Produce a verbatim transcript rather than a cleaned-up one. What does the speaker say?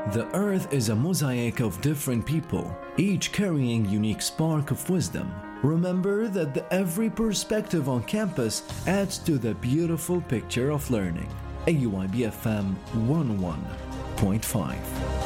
The earth is a mosaic of different people, each carrying unique spark of wisdom. Remember that the every perspective on campus adds to the beautiful picture of learning. A U I B F M one oh one point five.